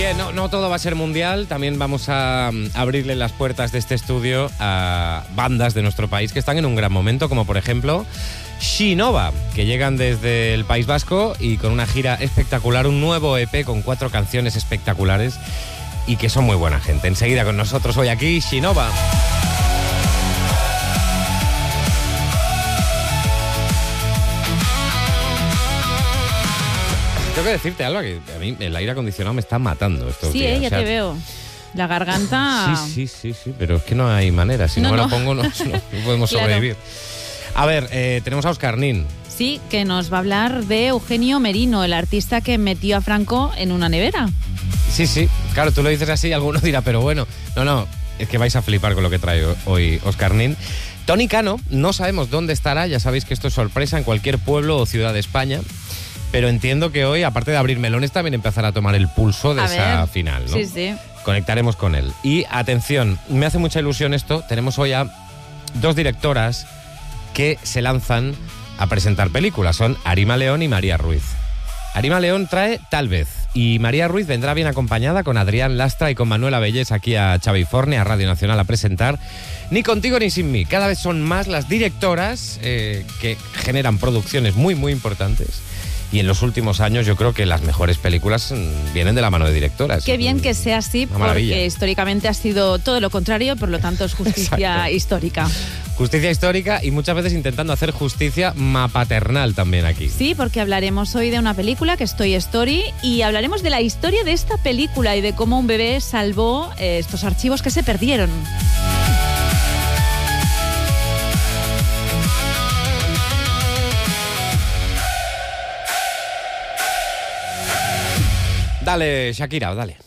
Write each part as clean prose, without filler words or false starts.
Bien, no todo va a ser mundial. También vamos a abrirle las puertas de este estudio a bandas de nuestro país que están en un gran momento, como por ejemplo Shinova, que llegan desde el País Vasco y con una gira espectacular, un nuevo EP con 4 canciones espectaculares y que son muy buena gente. Enseguida con nosotros hoy aquí Shinova. Tengo que decirte, Alba, que a mí el aire acondicionado me está matando estos días. Sí, ya te veo. La garganta... Sí, pero es que no hay manera. Si no me lo pongo, no podemos sobrevivir. A ver, tenemos a Óscar Nin. Sí, que nos va a hablar de Eugenio Merino, el artista que metió a Franco en una nevera. Sí, claro, tú lo dices así y alguno dirá, pero bueno, no, es que vais a flipar con lo que trae hoy Óscar Nin. Tony Cano, no sabemos dónde estará, ya sabéis que esto es sorpresa en cualquier pueblo o ciudad de España. Pero entiendo que hoy, aparte de abrir melones, también empezará a tomar el pulso de esa final, ¿no? Sí. Conectaremos con él. Y atención, me hace mucha ilusión esto. Tenemos hoy a 2 directoras que se lanzan a presentar películas. Son Arima León y María Ruiz. Arima León trae Tal vez. Y María Ruiz vendrá bien acompañada con Adrián Lastra y con Manuela Bellés aquí a Xaviforne, a Radio Nacional, a presentar Ni contigo ni sin mí. Cada vez son más las directoras que generan producciones muy, muy importantes. Y en los últimos años yo creo que las mejores películas vienen de la mano de directoras. Qué bien que sea así, porque históricamente ha sido todo lo contrario, por lo tanto es justicia histórica. Justicia histórica y muchas veces intentando hacer justicia paternal también aquí. Sí, porque hablaremos hoy de una película que es Toy Story y hablaremos de la historia de esta película y de cómo un bebé salvó estos archivos que se perdieron. Dale, Shakira, dale.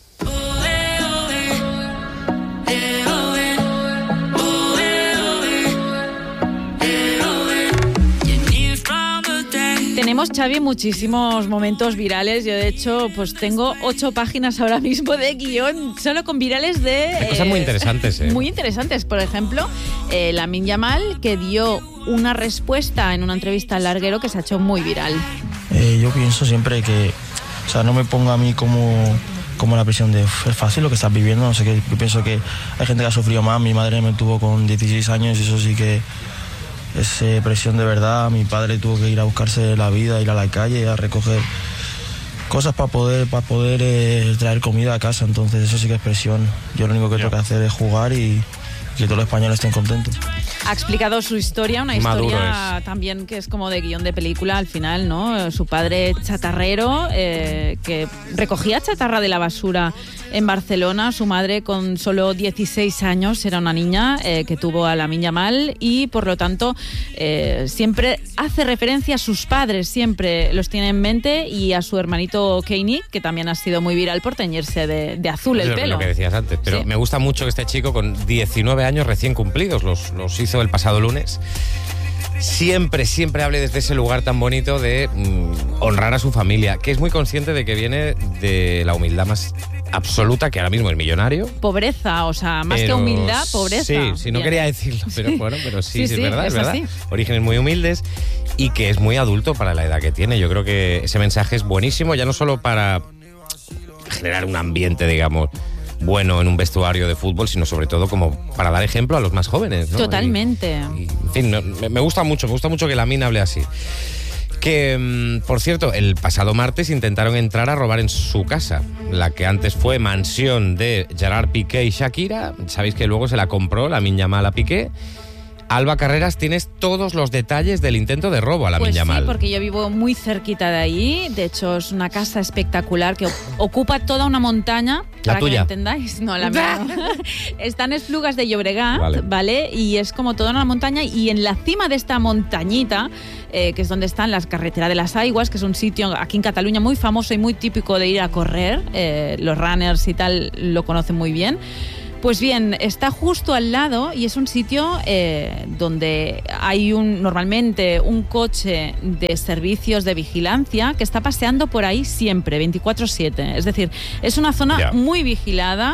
Tenemos, Xavi, muchísimos momentos virales. Yo, de hecho, pues tengo 8 páginas ahora mismo de guión solo con virales de... Hay cosas muy interesantes, Muy interesantes. Por ejemplo, Lamine Yamal, que dio una respuesta en una entrevista al Larguero que se ha hecho muy viral. Yo pienso siempre que... O sea, no me pongo a mí como la presión de es fácil lo que estás viviendo, no sé qué. Yo pienso que hay gente que ha sufrido más. Mi madre me tuvo con 16 años y eso sí que es presión de verdad. Mi padre tuvo que ir a buscarse la vida, ir a la calle, a recoger cosas para poder traer comida a casa. Entonces eso sí que es presión. Yo lo único que tengo que hacer es jugar y que todos los españoles estén contentos. Ha explicado su historia, una historia también que es como de guión de película al final, ¿no? Su padre chatarrero, que recogía chatarra de la basura en Barcelona. Su madre, con solo 16 años, era una niña que tuvo a Lamine Yamal y, por lo tanto, siempre hace referencia a sus padres, siempre los tiene en mente, y a su hermanito Kanye, que también ha sido muy viral por teñirse de azul el pelo. Lo que decías antes, pero sí. Me gusta mucho que este chico, con 19 años recién cumplidos, los hizo el pasado lunes, siempre hable desde ese lugar tan bonito de honrar a su familia, que es muy consciente de que viene de la humildad más absoluta, que ahora mismo es millonario. Pobreza, o sea, más que humildad, pobreza. Sí, no quería decirlo, pero bueno, pero sí, es verdad, es verdad. Así. Orígenes muy humildes y que es muy adulto para la edad que tiene. Yo creo que ese mensaje es buenísimo, ya no solo para generar un ambiente, digamos, bueno en un vestuario de fútbol, sino sobre todo como para dar ejemplo a los más jóvenes, ¿no? Totalmente. En fin, me gusta mucho que Lamine hable así. Que, por cierto, el pasado martes intentaron entrar a robar en su casa, la que antes fue mansión de Gerard Piqué y Shakira. Sabéis que luego se la compró Lamine Yamal a Piqué. Alba Carreras, tienes todos los detalles del intento de robo a Lamine Yamal. Sí, porque yo vivo muy cerquita de ahí. De hecho, es una casa espectacular que ocupa toda una montaña. ¿La para tuya? Que lo entendáis. No, la mía no. Está en Esplugas de Llobregat, ¿vale? Y es como toda una montaña, y en la cima de esta montañita, que es donde están las carreteras de las Aigües, que es un sitio aquí en Cataluña muy famoso y muy típico de ir a correr. Los runners y tal lo conocen muy bien. Pues bien, está justo al lado y es un sitio donde hay normalmente un coche de servicios de vigilancia que está paseando por ahí siempre, 24/7. Es decir, es una zona muy vigilada.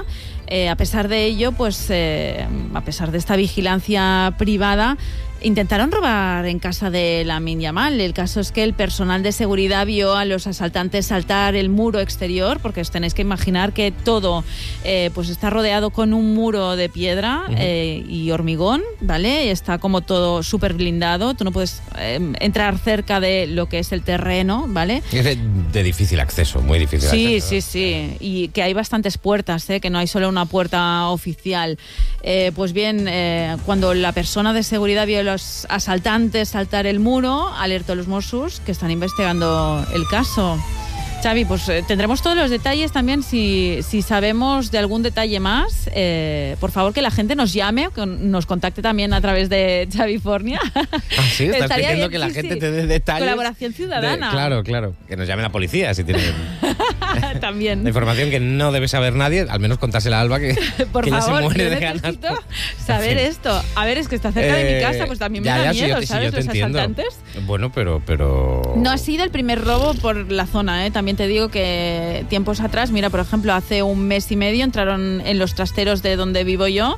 A pesar de ello, pues a pesar de esta vigilancia privada, intentaron robar en casa de Lamine Yamal. El caso es que el personal de seguridad vio a los asaltantes saltar el muro exterior, porque os tenéis que imaginar que todo pues está rodeado con un muro de piedra y hormigón, ¿vale? Está como todo súper blindado. Tú no puedes entrar cerca de lo que es el terreno, ¿vale? Es de difícil acceso, muy difícil acceso. Sí. Y que hay bastantes puertas, que no hay solo una puerta oficial. Pues bien, cuando la persona de seguridad vio a los asaltantes saltar el muro, alertó a los Mossos, que están investigando el caso. Xavi, pues tendremos todos los detalles también. Si sabemos de algún detalle más, por favor que la gente nos llame, que nos contacte también a través de Xavi Fornia. Sí, estás pidiendo que la gente te dé detalles. Colaboración ciudadana. Claro. Que nos llame la policía si tienen también la información que no debe saber nadie, al menos contársela a Alba, que, por que favor, ya se muere yo de ganas. Necesito saber esto. A ver, es que está cerca de mi casa, pues también me da miedo, ¿sabes? Yo te entiendo. Asaltantes. Bueno, pero... No ha sido el primer robo por la zona, También te digo que tiempos atrás, mira, por ejemplo, hace un mes y medio entraron en los trasteros de donde vivo yo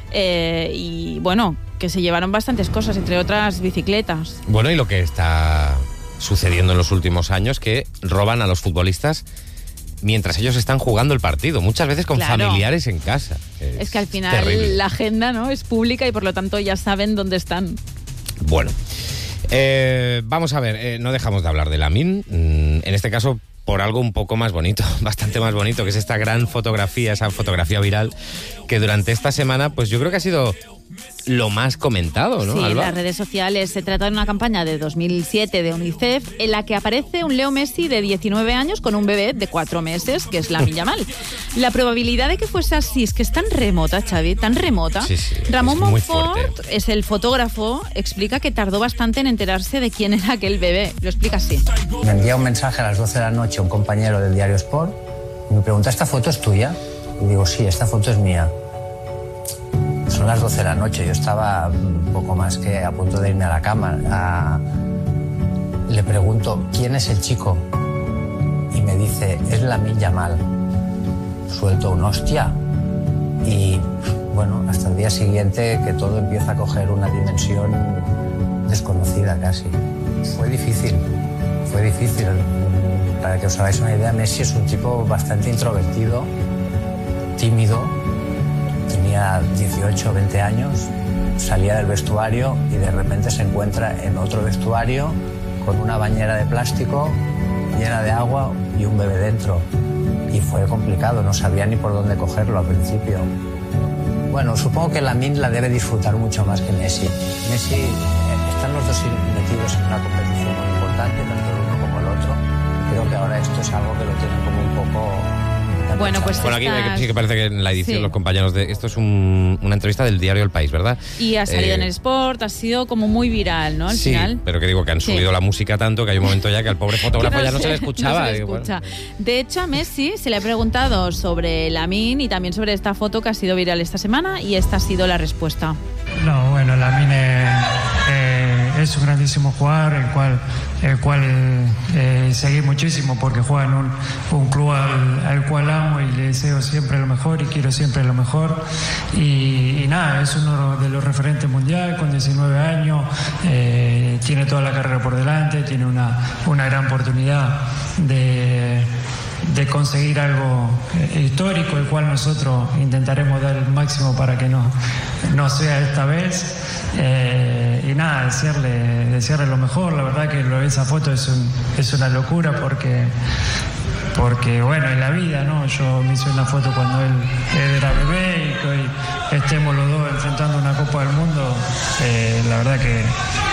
y, bueno, que se llevaron bastantes cosas, entre otras bicicletas. Bueno, y lo que está sucediendo en los últimos años, que roban a los futbolistas mientras ellos están jugando el partido, muchas veces con familiares en casa. Es que al final terrible. La agenda, ¿no?, es pública y por lo tanto ya saben dónde están. Bueno, vamos a ver, no dejamos de hablar de Lamine, en este caso por algo un poco más bonito, bastante más bonito, que es esta gran fotografía, esa fotografía viral, que durante esta semana, pues yo creo que ha sido lo más comentado, ¿no, Sí, Alba? las redes sociales. Se trata de una campaña de 2007 de UNICEF en la que aparece un Leo Messi de 19 años con un bebé de 4 meses, que es Lamine Yamal. La probabilidad de que fuese así es que es tan remota, Xavi, tan remota. Sí, Ramón es muy Monfort, fuerte. es el fotógrafo, explica que tardó bastante en enterarse de quién era aquel bebé. Lo explica así. Me envía un mensaje a las 12 de la noche un compañero del diario Sport y me pregunta, ¿esta foto es tuya? Y digo, sí, esta foto es mía. Son las 12 de la noche, yo estaba un poco más que a punto de irme a la cama. Le pregunto, ¿quién es el chico? Y me dice, es Lamine Yamal. Suelto un hostia. Y bueno, hasta el día siguiente que todo empieza a coger una dimensión desconocida casi. Fue difícil. Para que os hagáis una idea, Messi es un tipo bastante introvertido, tímido. Tenía 18 o 20 años, salía del vestuario y de repente se encuentra en otro vestuario con una bañera de plástico llena de agua y un bebé dentro. Y fue complicado, no sabía ni por dónde cogerlo al principio. Bueno, supongo que Lamine la debe disfrutar mucho más que Messi. Messi, están los dos metidos en una competición muy importante, tanto el uno como el otro. Creo que ahora esto es algo que lo tienen como un poco... Bueno, pues aquí sí que parece que en la edición los compañeros de... Esto es una entrevista del diario El País, ¿verdad? Y ha salido en el Sport, ha sido como muy viral, ¿no? Al final. Pero que digo que han subido la música tanto que hay un momento ya que al pobre fotógrafo ya no se le escuchaba. No se le escucha. De hecho, a Messi se le ha preguntado sobre Lamine y también sobre esta foto que ha sido viral esta semana y esta ha sido la respuesta. No, bueno, Lamine es un grandísimo jugador, el cual seguí muchísimo porque juega en un club al cual amo y le deseo siempre lo mejor y quiero siempre lo mejor. Y nada, es uno de los referentes mundial con 19 años, tiene toda la carrera por delante, tiene una gran oportunidad de conseguir algo histórico, el cual nosotros intentaremos dar el máximo para que no sea esta vez. Y nada, desearle lo mejor. La verdad que esa foto es una locura porque bueno, en la vida, ¿no? Yo me hice una foto cuando él era bebé y que hoy estemos los dos enfrentando una Copa del Mundo. La verdad que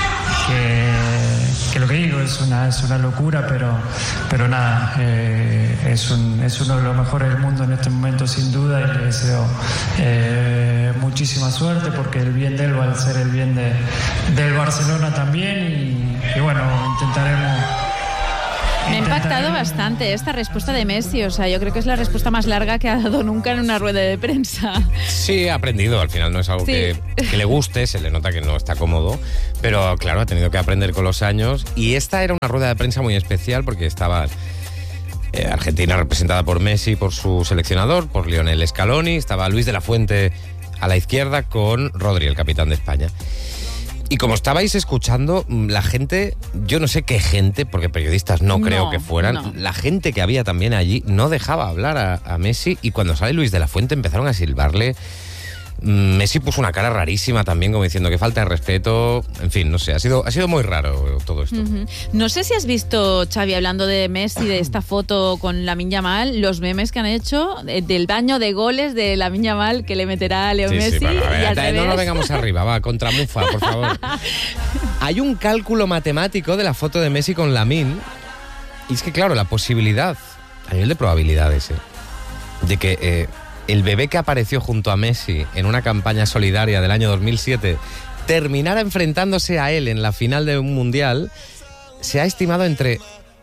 lo que digo es una locura, pero nada, es uno de los mejores del mundo en este momento sin duda y le deseo muchísima suerte porque el bien de él va a ser el bien del Barcelona también y bueno, intentaremos... Me ha impactado bastante esta respuesta de Messi, o sea, yo creo que es la respuesta más larga que ha dado nunca en una rueda de prensa. Sí, ha aprendido, al final no es algo que le guste, se le nota que no está cómodo, pero claro, ha tenido que aprender con los años y esta era una rueda de prensa muy especial porque estaba Argentina representada por Messi, por su seleccionador, por Lionel Scaloni. Estaba Luis de la Fuente a la izquierda con Rodri, el capitán de España. Y como estabais escuchando, la gente, yo no sé qué gente, porque periodistas no creo que fueran, la gente que había también allí no dejaba hablar a Messi, y cuando sale Luis de la Fuente empezaron a silbarle. Messi puso una cara rarísima también, como diciendo que falta de respeto. En fin, no sé, ha sido muy raro todo esto. No sé si has visto, Xavi, hablando de Messi, de esta foto con Lamine Yamal, los memes que han hecho del baño de goles de Lamine Yamal que le meterá a Leo Messi. Sí, bueno, a ver, y al revés. No nos vengamos arriba, va, contra Mufa, por favor. Hay un cálculo matemático de la foto de Messi con Lamine, y es que, claro, la posibilidad, a nivel de probabilidades, de que el bebé que apareció junto a Messi en una campaña solidaria del año 2007 terminara enfrentándose a él en la final de un mundial, se ha estimado entre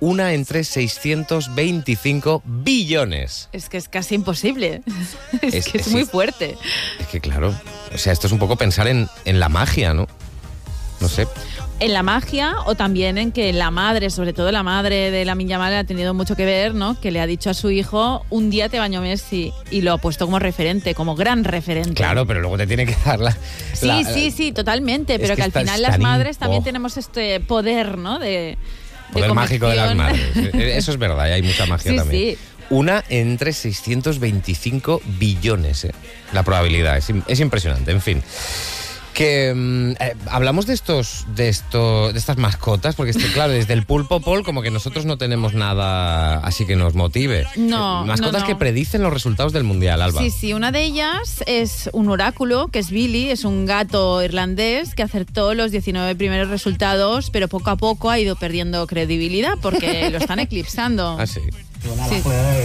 625 billones. Es que es casi imposible. Es que es muy fuerte. Es que claro, o sea, esto es un poco pensar en la magia, ¿no? No sé. En la magia, o también en que la madre, sobre todo la madre de Lamine Yamal, ha tenido mucho que ver, ¿no? Que le ha dicho a su hijo, un día te bañó Messi, y lo ha puesto como referente, como gran referente. Claro, pero luego te tiene que dar Sí, totalmente, pero que al final las madres también tenemos este poder, ¿no? De poder mágico de las madres. Eso es verdad, y hay mucha magia también. Sí. 1 entre 625 billones, la probabilidad. Es impresionante, en fin. Que hablamos de estas mascotas, porque claro, desde el Pulpo Paul como que nosotros no tenemos nada así que nos motive. Mascotas que predicen los resultados del Mundial, Alba. Sí, una de ellas es un oráculo, que es Billy, es un gato irlandés que acertó los 19 primeros resultados, pero poco a poco ha ido perdiendo credibilidad porque lo están eclipsando. Ah, sí. Sí.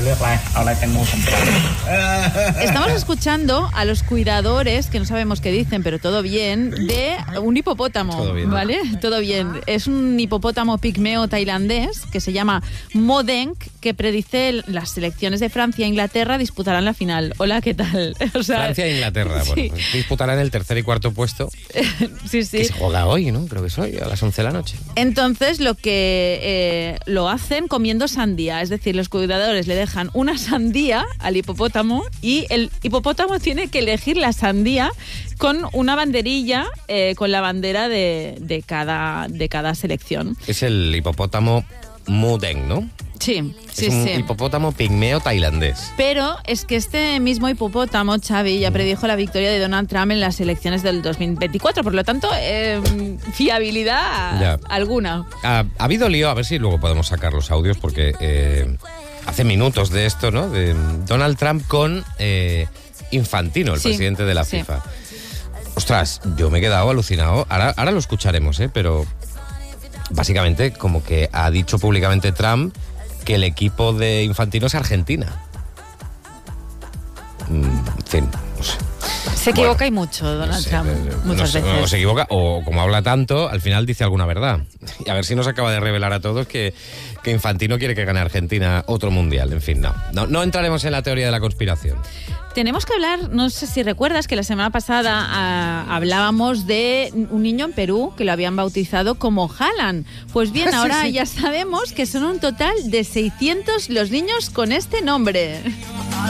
Estamos escuchando a los cuidadores, que no sabemos qué dicen, pero todo bien, de un hipopótamo. Todo bien, ¿vale? Todo bien. Es un hipopótamo pigmeo tailandés que se llama Modeng, que predice las selecciones de Francia e Inglaterra disputarán la final. Hola, ¿qué tal? O sea, Francia e Inglaterra, sí. Bueno, disputarán el tercer y cuarto puesto. Sí. Que se juega hoy, ¿no? Creo que es hoy, a las 11 de la noche. Entonces, lo hacen comiendo sandía, es decir, los cuidadores le dejan una sandía al hipopótamo y el hipopótamo tiene que elegir la sandía con una banderilla con la bandera de cada selección. Es el hipopótamo Modeng, ¿no? Sí. Es un hipopótamo pigmeo tailandés. Pero es que este mismo hipopótamo, Xavi, ya predijo la victoria de Donald Trump en las elecciones del 2024. Por lo tanto, fiabilidad alguna. Ha habido lío, a ver si luego podemos sacar los audios, porque hace minutos de esto, ¿no? De Donald Trump con Infantino, el presidente de la FIFA. Ostras, yo me he quedado alucinado. Ahora lo escucharemos, pero básicamente como que ha dicho públicamente Trump que el equipo de Infantino es Argentina. En fin, no sé. Se equivoca y mucho, Donald Trump, muchas veces. O se equivoca, o como habla tanto, al final dice alguna verdad. Y a ver si nos acaba de revelar a todos que Infantino quiere que gane Argentina otro mundial. En fin, no entraremos en la teoría de la conspiración. Tenemos que hablar, no sé si recuerdas que la semana pasada hablábamos de un niño en Perú que lo habían bautizado como Haaland. Pues bien, ahora ya sabemos que son un total de 600 los niños con este nombre.